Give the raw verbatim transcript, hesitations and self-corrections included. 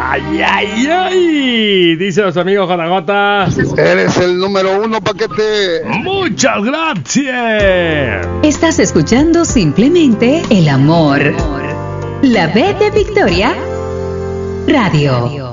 Ay, ay, ay. Dice nuestro amigo J J. Eres el número uno, paquete. Muchas gracias. Estás escuchando simplemente el amor. La B de Victoria Radio.